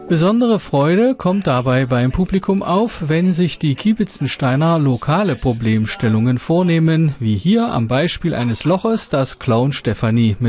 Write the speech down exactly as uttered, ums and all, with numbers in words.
Besondere Freude kommt dabei beim Publikum auf, wenn sich die Kiebitzensteiner lokale Problemstellungen vornehmen, wie hier am Beispiel eines Loches, das Clown Stefanie mit